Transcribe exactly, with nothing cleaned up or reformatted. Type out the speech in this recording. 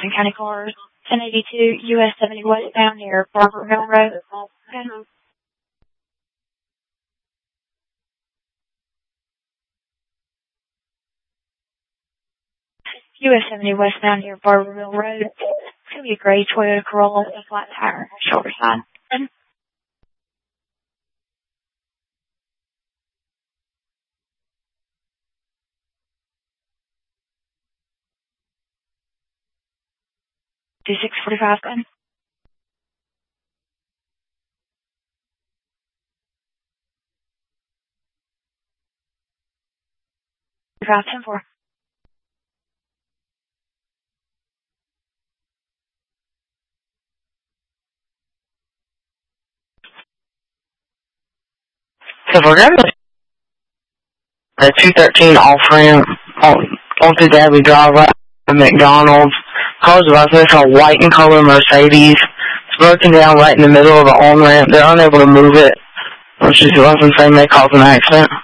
Jackson County cars, ten eighty-two U S seventy westbound near Barber Mill Road. Okay. U S seventy westbound near Barber Mill Road. It's going to be a gray Toyota Corolla with a flat tire, shoulder side. two six four five then. five ten four. So we're going to the two thirteen off-ramp on, onto Dabby Drive right to McDonald's. Cars about this, a white in color Mercedes. It's broken down right in the middle of the on-ramp. They're unable to move it, which is what I'm saying may cause an accident.